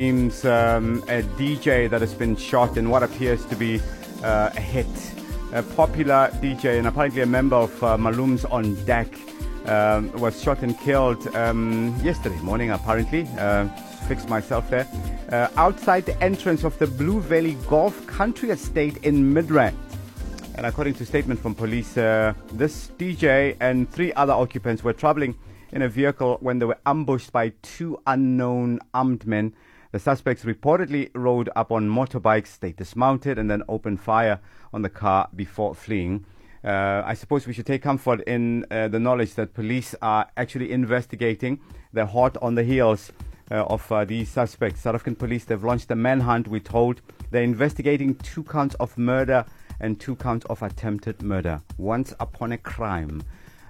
A DJ that has been shot in what appears to be a hit. A popular DJ and apparently a member of Malum's On Deck was shot and killed yesterday morning, apparently. Fixed myself there. Outside the entrance of the Blue Valley Golf Country Estate in Midrand. And according to a statement from police, this DJ and 3 other occupants were traveling in a vehicle when they were ambushed by 2 unknown armed men. The suspects reportedly rode up on motorbikes. They dismounted and then opened fire on the car before fleeing. I suppose we should take comfort in the knowledge that police are actually investigating. They're hot on the heels of these suspects. South African police, they've launched a manhunt, we're told. They're investigating 2 counts of murder and 2 counts of attempted murder. Once upon a crime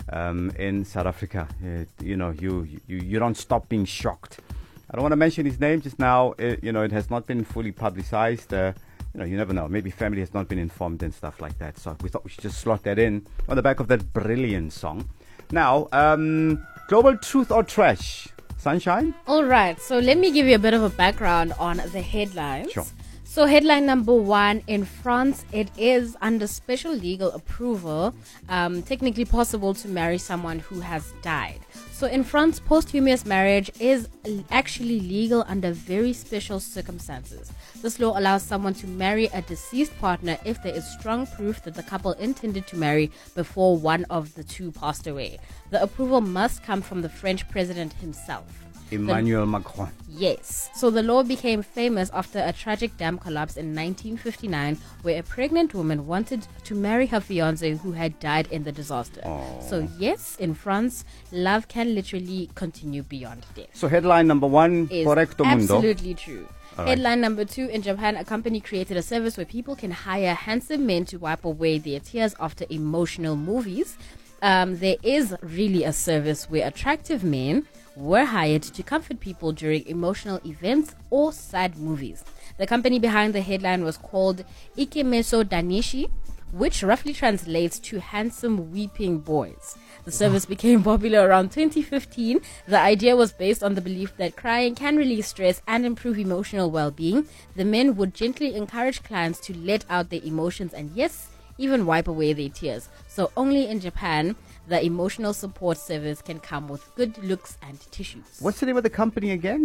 in South Africa. You don't stop being shocked. I don't want to mention his name just now. It has not been fully publicized. You never know. Maybe family has not been informed and stuff like that. So we thought we should just slot that in on the back of that brilliant song. Now, global truth or trash? Sunshine? All right. So let me give you a bit of a background on the headlines. Sure. So headline number 1, in France, it is under special legal approval, technically possible to marry someone who has died. So in France, posthumous marriage is actually legal under very special circumstances. This law allows someone to marry a deceased partner if there is strong proof that the couple intended to marry before one of the 2 passed away. The approval must come from the French president himself. Emmanuel Macron. Yes. So the law became famous after a tragic dam collapse in 1959 where a pregnant woman wanted to marry her fiancé who had died in the disaster. Oh. So yes, in France, love can literally continue beyond death. So headline number 1, Is correcto mundo. absolutely true. All right. Headline number 2, in Japan, a company created a service where people can hire handsome men to wipe away their tears after emotional movies. There is really a service where attractive men were hired to comfort people during emotional events or sad movies. The company behind the headline was called Ikemeso Danishi, which roughly translates to handsome weeping boys. The service became popular around 2015. The idea was based on the belief that crying can release stress and improve emotional well-being. The men would gently encourage clients to let out their emotions and, yes, even wipe away their tears. So only in Japan, the emotional support service can come with good looks and tissues. What's the name of the company again?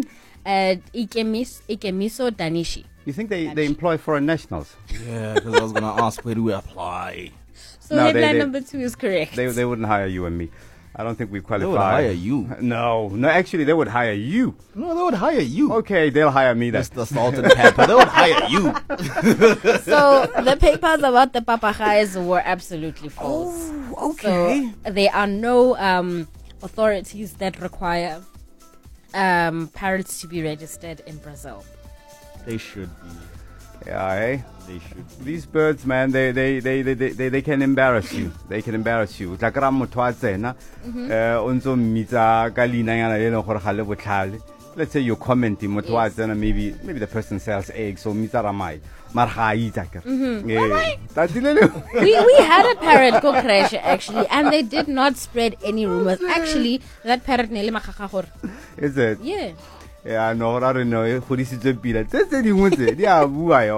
Ikemeso Danishi. You think they employ foreign nationals? Yeah, because I was going to ask, where do we apply? So No, headline number 2 is correct. They wouldn't hire you and me. I don't think we qualify. They would hire you. No, actually, they would hire you. No, they would hire you. Okay, they'll hire me then. Mr. Salt and Pepper, they would hire you. So the papers about the papagayas were absolutely false. Oh, okay. So there are no authorities that require parrots to be registered in Brazil. They should be. Yeah, eh? They should be. These birds, man, they can embarrass you. They can embarrass you. Like let's say you're commenting, Yes. maybe the person sells eggs, so mitaramai. We had a parrot go crash actually, and they did not spread any rumors. Actually, that parrot nele makakagor. Is it? Yeah. Yeah, no, I don't know. Yeah,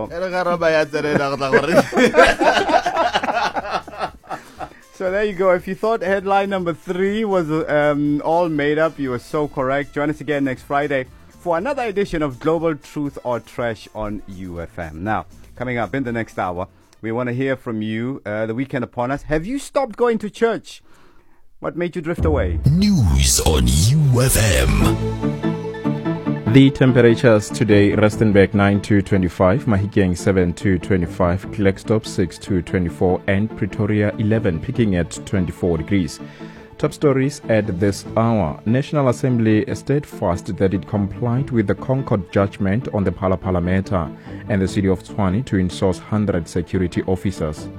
so there you go. If you thought headline number 3 was all made up, you were so correct. Join us again next Friday for another edition of Global Truth or Trash on UFM. Now, coming up in the next hour, we want to hear from you. The weekend upon us. Have you stopped going to church? What made you drift away? News on UFM. The temperatures today: Rustenburg 9 to 25, Mahikeng 7 to 25, Klerksdorp 6 to 24, and Pretoria 11, peaking at 24 degrees. Top stories at this hour. National Assembly steadfast that it complied with the Concord judgment on the Phala matter, and the city of Tshwane to insource 100 security officers.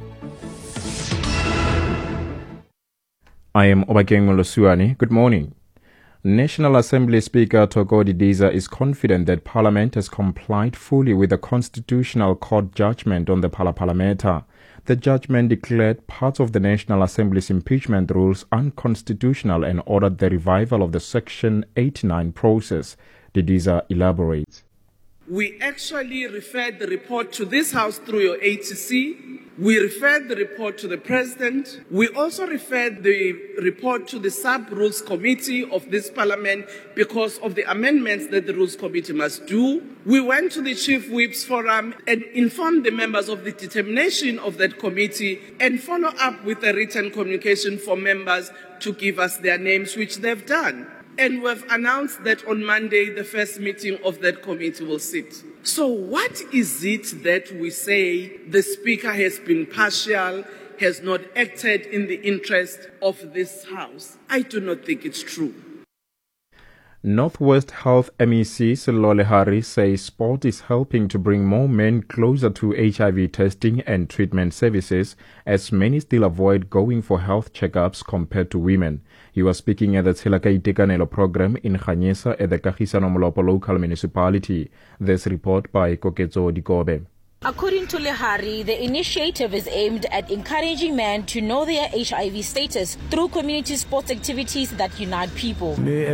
I am Obakeng Molosuani. Good morning. National Assembly Speaker Togodi Diza is confident that Parliament has complied fully with the Constitutional Court judgment on the Phala matter. The judgment declared parts of the National Assembly's impeachment rules unconstitutional and ordered the revival of the Section 89 process. Didiza elaborates. We actually referred the report to this House through your ATC. We referred the report to the President. We also referred the report to the Sub-Rules Committee of this Parliament because of the amendments that the Rules Committee must do. We went to the Chief Whips Forum and informed the members of the determination of that committee and follow up with a written communication for members to give us their names, which they've done. And we've announced that on Monday, the first meeting of that committee will sit. So what is it that we say the Speaker has been partial, has not acted in the interest of this House? I do not think it's true. Northwest Health MEC Sello Harris says sport is helping to bring more men closer to HIV testing and treatment services, as many still avoid going for health checkups compared to women. He was speaking at the Tselaka Itekanelo program in Khanyesa at the Kagisano Molopo local municipality. This report by Koketso Dikobe. According to Lehari, the initiative is aimed at encouraging men to know their HIV status through community sports activities that unite people. A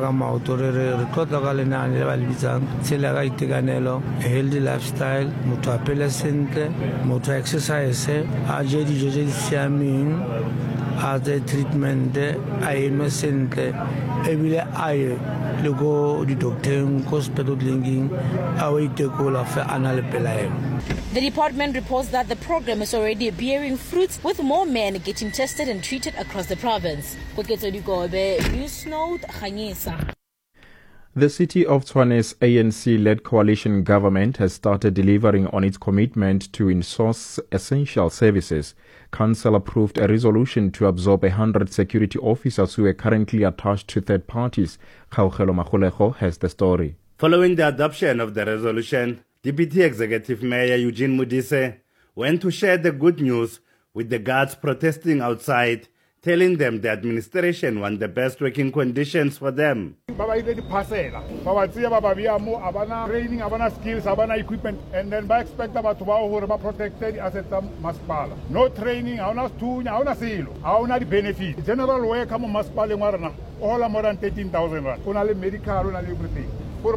healthy lifestyle, mutu sentle, mutu exercise, aje dijo tse di siameng, a treatment, a eme sentle, ebile a ye le go di doctoreng ko hospital clinic a o itekola fe ana le pelaelo. The department reports that the program is already bearing fruits, with more men getting tested and treated across the province. Koketso Dikobe, News Note, Khanyesa. The city of Tshwane's ANC-led coalition government has started delivering on its commitment to insource essential services. Council approved a resolution to absorb 100 security officers who are currently attached to third parties. Khaugelo Magolego has the story. Following the adoption of the resolution, Deputy Executive Mayor Eugene Modise went to share the good news with the guards protesting outside, telling them the administration want the best working conditions for them. Training, skills, equipment, and then by expect about to protected assets maspala. No training, the benefit. General way come maspala all more than 13,000 rand. Only medical, only everything.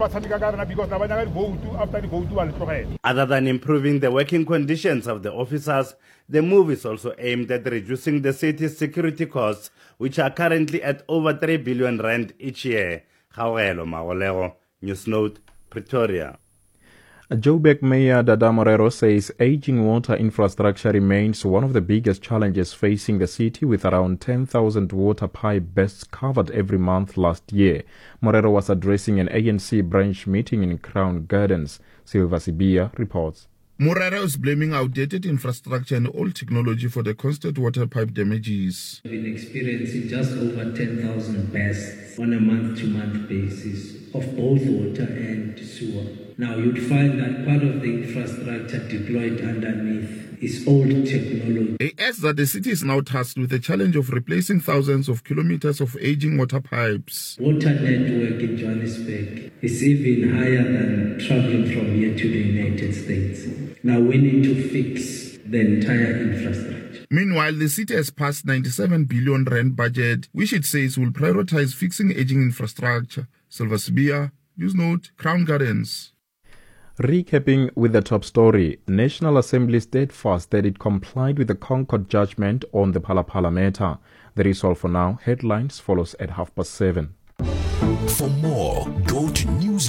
Other than improving the working conditions of the officers, the move is also aimed at reducing the city's security costs, which are currently at over 3 billion rand each year. Khaugelo Magolego, News Note, Pretoria. Joburg Mayor Dada Morero says aging water infrastructure remains one of the biggest challenges facing the city, with around 10,000 water pipe bursts covered every month last year. Morero was addressing an ANC branch meeting in Crown Gardens. Silva Sibia reports. Morero is blaming outdated infrastructure and old technology for the constant water pipe damages. We've been experiencing just over 10,000 bursts on a month-to-month basis of both water and sewer. Now, you'd find that part of the infrastructure deployed underneath is old technology. He adds that the city is now tasked with the challenge of replacing thousands of kilometers of aging water pipes. Water network in Johannesburg is even higher than traveling from here to the United States. Now, we need to fix the entire infrastructure. Meanwhile, the city has passed 97 billion rand budget, which it says will prioritize fixing aging infrastructure. Silva Sibia, News Note, Crown Gardens. Recapping with the top story, National Assembly steadfast that it complied with the Concord judgment on the Phala matter. That is all for now. Headlines follows at 7:30. For more, go to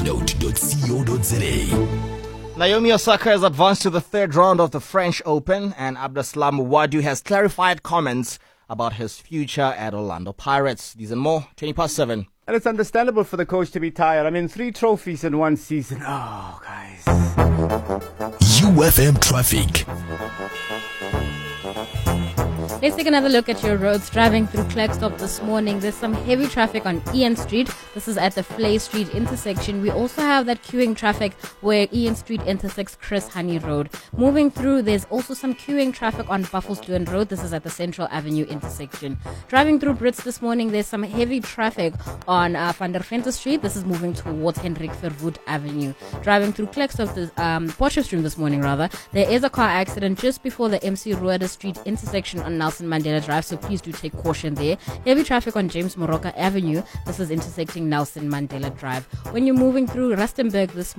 newsnote.co.za. Naomi Osaka has advanced to the third round of the French Open, and Abdeslam Ouaddou has clarified comments about his future at Orlando Pirates. These and more, 7:20. And it's understandable for the coach to be tired. I mean, 3 trophies in one season. Oh, guys. UFM traffic. Let's take another look at your roads. Driving through Klerksdorp this morning, there's some heavy traffic on Ian Street. This is at the Flay Street intersection. We also have that queuing traffic where Ian Street intersects Chris Honey Road. Moving through, there's also some queuing traffic on Buffelsdoorn Road. This is at the Central Avenue intersection. Driving through Brits this morning, there's some heavy traffic on Van der Venter Street. This is moving towards Hendrik Verwoerd Avenue. Driving through Klerksdorp, Potchefstroom this morning, there is a car accident just before the MC Roeder Street intersection on Nelson Mandela Drive, so please do take caution there. Heavy traffic on James Moroka Avenue. This is intersecting Nelson Mandela Drive. When you're moving through Rustenburg this